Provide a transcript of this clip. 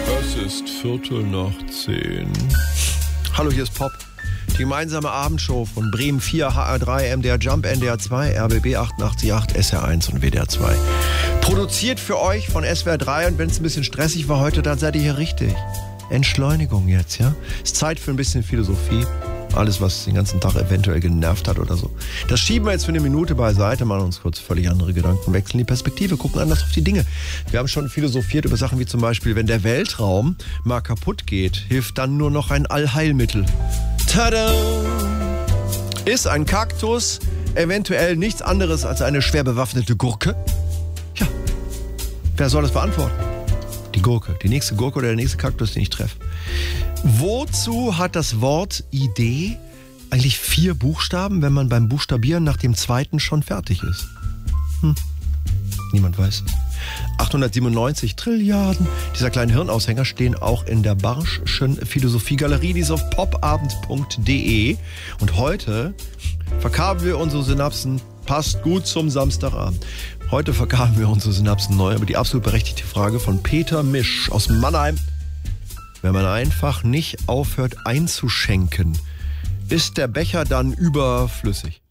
Es ist 9:15. Hallo, hier ist Pop. Die gemeinsame Abendshow von Bremen 4, HR3, MDR Jump, NDR 2, RBB 88.8, SR1 und WDR 2. Produziert für euch von SWR 3 und wenn es ein bisschen stressig war heute, dann seid ihr hier richtig. Entschleunigung jetzt, ja? Ist Zeit für ein bisschen Philosophie. Alles, was den ganzen Tag eventuell genervt hat oder so. Das schieben wir jetzt für eine Minute beiseite, machen uns kurz völlig andere Gedanken, wechseln die Perspektive, gucken anders auf die Dinge. Wir haben schon philosophiert über Sachen wie zum Beispiel, wenn der Weltraum mal kaputt geht, hilft dann nur noch ein Allheilmittel. Tada! Ist ein Kaktus eventuell nichts anderes als eine schwer bewaffnete Gurke? Ja, wer soll das beantworten? Die Gurke, die nächste Gurke oder der nächste Kaktus, den ich treffe. Wozu hat das Wort Idee eigentlich 4 Buchstaben, wenn man beim Buchstabieren nach dem zweiten schon fertig ist? Niemand weiß. 897 Trilliarden dieser kleinen Hirnaushänger stehen auch in der Barsch'schen Philosophiegalerie, die ist auf popabend.de. Und heute verkabeln wir unsere Synapsen, passt gut zum Samstagabend. Heute verkabeln wir unsere Synapsen neu, aber die absolut berechtigte Frage von Peter Misch aus Mannheim. Wenn man einfach nicht aufhört einzuschenken, ist der Becher dann überflüssig?